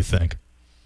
think?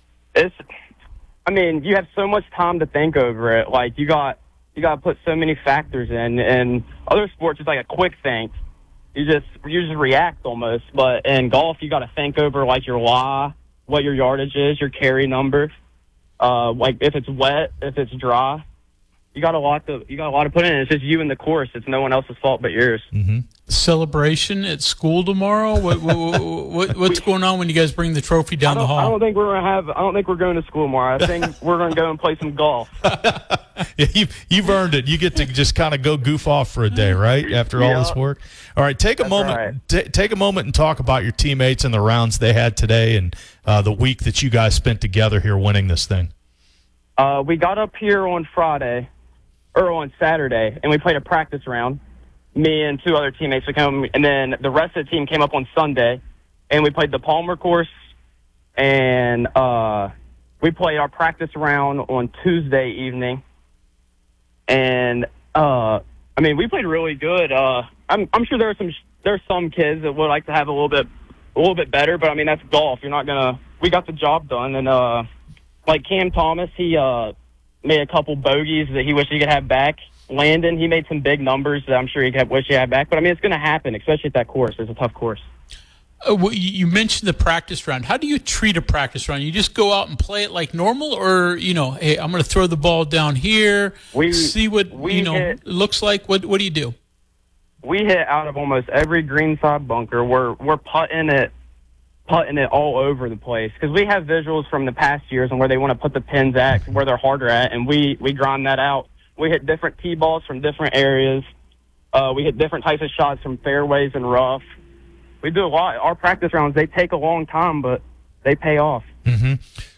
You have so much time to think over it. Like, you got to put so many factors in. And other sports, it's like a quick think. You just react almost. But in golf, you got to think over, like, your lie, what your yardage is, your carry number. Like, if it's wet, if it's dry. You got a lot to put in. It's just you and the course. It's no one else's fault but yours. Mm-hmm. Celebration at school tomorrow. What's going on when you guys bring the trophy down the hall? I don't think we're going to school tomorrow. I think we're going to go and play some golf. Yeah, you've earned it. You get to just kind of go goof off for a day, right? After all this work. All right, take a moment. Right. Take a moment and talk about your teammates and the rounds they had today, and the week that you guys spent together here winning this thing. We got up here on Saturday, and we played a practice round. Me and two other teammates would come, and then the rest of the team came up on Sunday, and we played the Palmer course, and we played our practice round on Tuesday evening. And we played really good. I'm sure there's some kids that would like to have a little bit better, but that's golf. We got the job done, and like Cam Thomas, he made a couple bogeys that he wished he could have back. Landon, he made some big numbers that I'm sure he wish he had back. But, it's going to happen, especially at that course. It's a tough course. You mentioned the practice round. How do you treat a practice round? You just go out and play it like normal? Or, hey, I'm going to throw the ball down here, see what, it looks like? What do you do? We hit out of almost every greenside bunker. We're putting it all over the place because we have visuals from the past years on where they want to put the pins at, where they're harder at, and we grind that out. We hit different tee balls from different areas. We hit different types of shots from fairways and rough. We do a lot. Our practice rounds, they take a long time, but they pay off. Mm-hmm.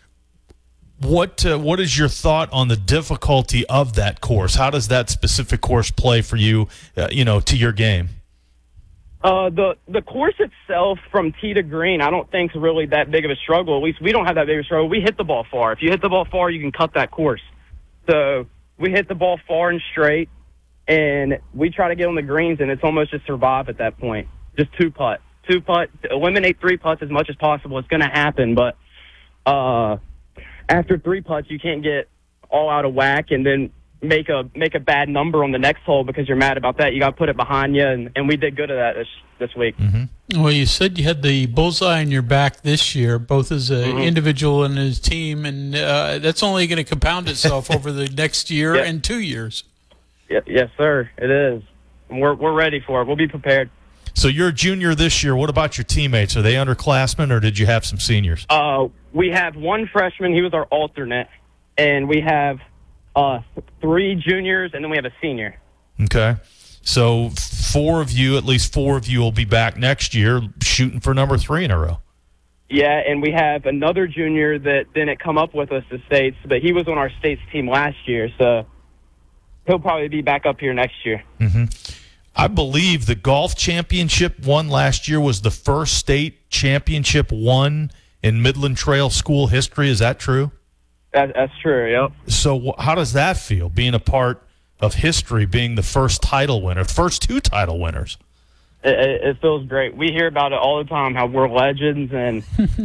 What is your thought on the difficulty of that course? How does that specific course play for you, to your game? The course itself from tee to green, I don't think is really that big of a struggle. At least we don't have that big of a struggle. We hit the ball far. If you hit the ball far, you can cut that course. So we hit the ball far and straight, and we try to get on the greens, and it's almost just survive at that point. Just two putt, eliminate 3 putts as much as possible. It's going to happen, but after 3 putts, you can't get all out of whack and then make a bad number on the next hole because you're mad about that. You got to put it behind you, and we did good at that this week. Mm-hmm. Well, you said you had the bullseye on your back this year, both as an individual and as a team, and that's only going to compound itself over the next year and 2 years. Yes, sir, it is. We're ready for it. We'll be prepared. So you're a junior this year. What about your teammates? Are they underclassmen, or did you have some seniors? We have one freshman. He was our alternate, and we have 3 juniors, and then we have a senior. Okay. So at least four of you will be back next year shooting for number 3 in a row. Yeah, and we have another junior that didn't come up with us to states, but he was on our states team last year, so he'll probably be back up here next year. Mm-hmm. I believe the golf championship won last year was the first state championship won in Midland Trail school history. Is that true? That's true, yep. So how does that feel, being a part of history, being the first title winner, first 2 title winners? It feels great. We hear about it all the time, how we're legends, and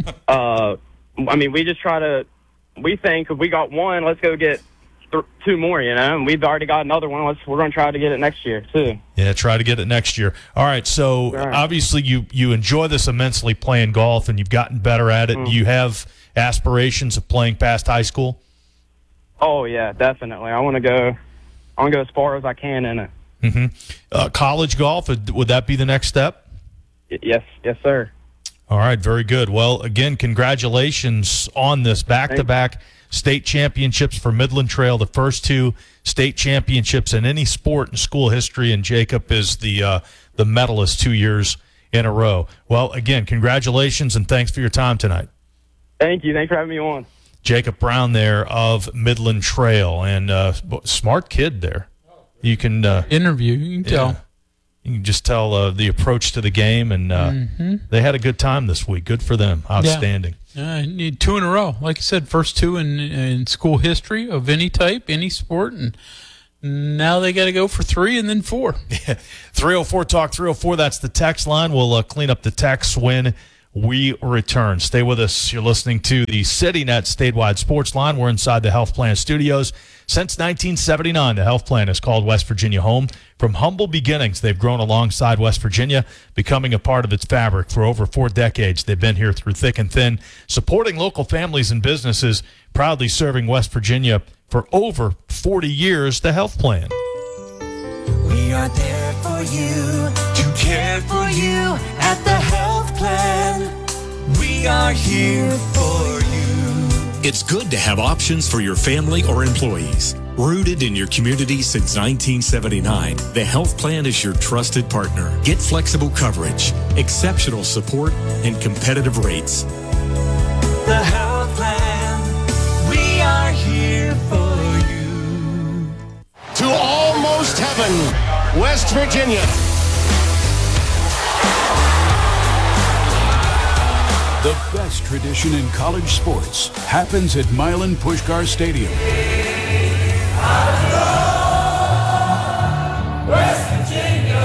we just we think if we got 1, let's go get 2 more, and we've already got another one. We're going to try to get it next year, too. Yeah, try to get it next year. All right, so obviously you enjoy this immensely, playing golf, and you've gotten better at it. Do you have aspirations of playing past high school? Oh, yeah, definitely. I want to go as far as I can in it. Mm-hmm. College golf, would that be the next step? Yes, sir. All right, very good. Well, again, congratulations on this back-to-back state championships for Midland Trail, the first 2 state championships in any sport in school history, and Jacob is the medalist 2 years in a row. Well, again, congratulations, and thanks for your time tonight. Thank you. Thanks for having me on. Jacob Brown there of Midland Trail, and smart kid there. You can interview. You can tell. You can just tell the approach to the game, and they had a good time this week. Good for them. Outstanding. Need 2 in a row. Like I said, first 2 in school history of any type, any sport, and now they got to go for 3 and then 4. Yeah. 304 Talk 304. That's the text line. We'll clean up the text when we return. Stay with us. You're listening to the CityNet Statewide Sports Line. We're inside the Health Plan Studios. Since 1979, the Health Plan has called West Virginia home. From humble beginnings, they've grown alongside West Virginia, becoming a part of its fabric. For over 4 decades, they've been here through thick and thin, supporting local families and businesses, proudly serving West Virginia for over 40 years. The Health Plan. We are there for you, to care for you at the Health Plan. We are here for you. It's good to have options for your family or employees. Rooted in your community since 1979, the Health Plan is your trusted partner. Get flexible coverage, exceptional support, and competitive rates. The Health Plan, we are here for you. To almost heaven, West Virginia. The best tradition in college sports happens at Milan Puskar Stadium. West Virginia,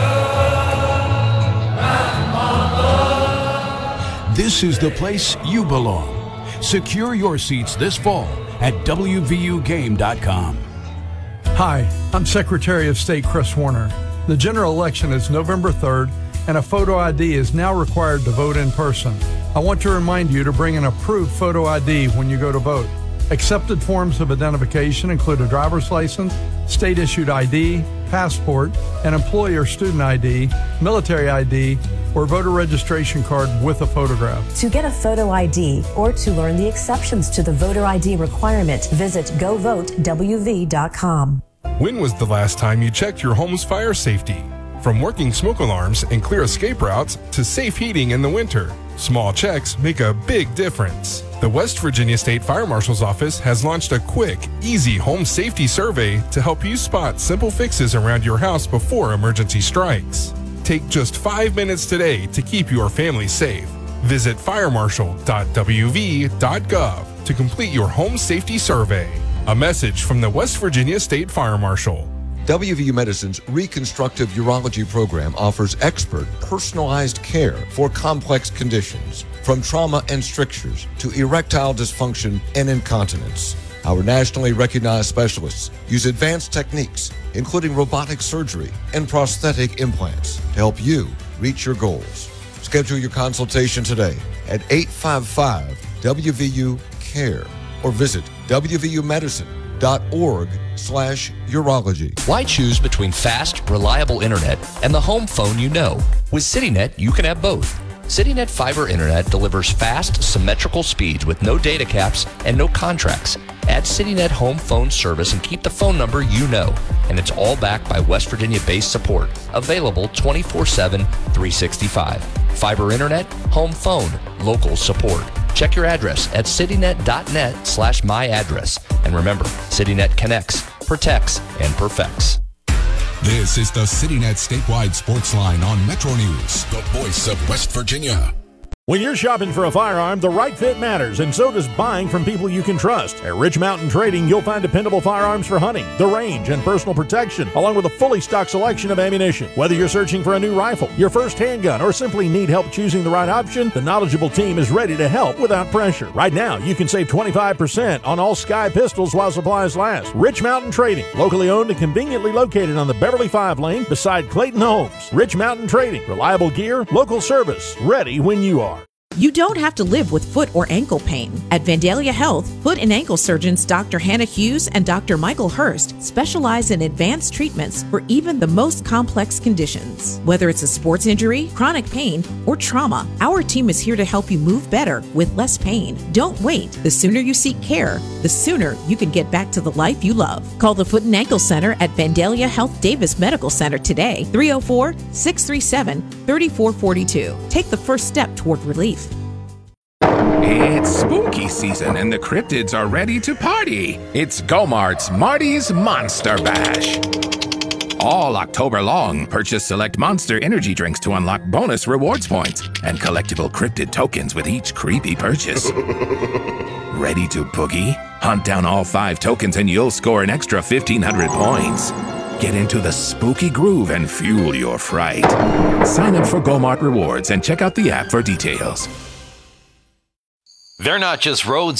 This is the place you belong. Secure your seats this fall at WVUGame.com. Hi, I'm Secretary of State Chris Warner. The general election is November 3rd, and a photo ID is now required to vote in person. I want to remind you to bring an approved photo ID when you go to vote. Accepted forms of identification include a driver's license, state-issued ID, passport, an employee or student ID, military ID, or voter registration card with a photograph. To get a photo ID or to learn the exceptions to the voter ID requirement, visit govotewv.com. When was the last time you checked your home's fire safety? From working smoke alarms and clear escape routes to safe heating in the winter, small checks make a big difference. The West Virginia State Fire Marshal's Office has launched a quick, easy home safety survey to help you spot simple fixes around your house before emergency strikes. Take just 5 minutes today to keep your family safe. Visit firemarshal.wv.gov to complete your home safety survey. A message from the West Virginia State Fire Marshal. WVU Medicine's Reconstructive Urology program offers expert, personalized care for complex conditions, from trauma and strictures to erectile dysfunction and incontinence. Our nationally recognized specialists use advanced techniques, including robotic surgery and prosthetic implants, to help you reach your goals. Schedule your consultation today at 855-WVU-CARE or visit wvumedicine.org/urology. Why choose between fast, reliable internet and the home phone you know? With CityNet, you can have both. CityNet Fiber Internet delivers fast, symmetrical speeds with no data caps and no contracts. Add CityNet home phone service and keep the phone number you know. And it's all backed by West Virginia-based support. Available 24/7, 365. Fiber Internet, home phone, local support. Check your address at citynet.net/myaddress. And remember, CityNet connects, protects, and perfects. This is the CityNet Statewide Sports Line on Metro News, the voice of West Virginia. When you're shopping for a firearm, the right fit matters, and so does buying from people you can trust. At Rich Mountain Trading, you'll find dependable firearms for hunting, the range, and personal protection, along with a fully stocked selection of ammunition. Whether you're searching for a new rifle, your first handgun, or simply need help choosing the right option, the knowledgeable team is ready to help without pressure. Right now, you can save 25% on all Sky pistols while supplies last. Rich Mountain Trading, locally owned and conveniently located on the Beverly 5 lane beside Clayton Homes. Rich Mountain Trading, reliable gear, local service, ready when you are. You don't have to live with foot or ankle pain. At Vandalia Health, foot and ankle surgeons Dr. Hannah Hughes and Dr. Michael Hurst specialize in advanced treatments for even the most complex conditions. Whether it's a sports injury, chronic pain, or trauma, our team is here to help you move better with less pain. Don't wait. The sooner you seek care, the sooner you can get back to the life you love. Call the Foot and Ankle Center at Vandalia Health Davis Medical Center today, 304-637-3442. Take the first step toward relief. It's spooky season and the cryptids are ready to party. It's Go-Mart's Marty's Monster Bash. All October long, purchase select Monster energy drinks to unlock bonus rewards points and collectible cryptid tokens with each creepy purchase. Ready to boogie? Hunt down all 5 tokens and you'll score an extra 1,500 points. Get into the spooky groove and fuel your fright. Sign up for Go-Mart Rewards and check out the app for details. They're not just roads